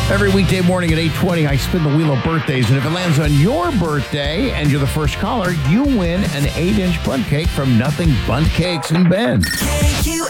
Every weekday morning at 8:20, I spin the wheel of birthdays, and if it lands on your birthday and you're the first caller, you win an 8-inch bundt cake from Nothing Bundt Cakes in Bend. KQAM.